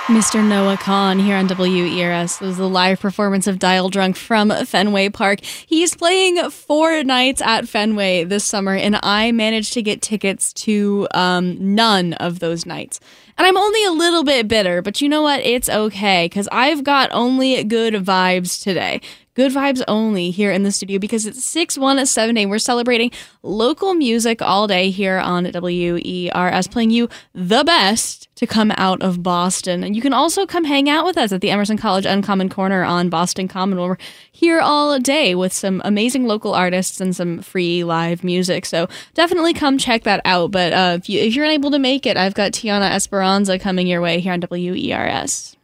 Mr. Noah Kahan here on WERS. This was a live performance of Dial Drunk from Fenway Park. He's playing 4 nights at Fenway this summer, and I managed to get tickets to none of those nights. And I'm only a little bit bitter, but you know what? It's okay, because I've got only good vibes today. Good vibes only here in the studio because it's 617. We're celebrating local music all day here on WERS, playing you the best to come out of Boston. And you can also come hang out with us at the Emerson College Uncommon Corner on Boston Common. We're here all day with some amazing local artists and some free live music. So definitely come check that out. But if you're unable to make it, I've got Tiana Esperanza coming your way here on WERS.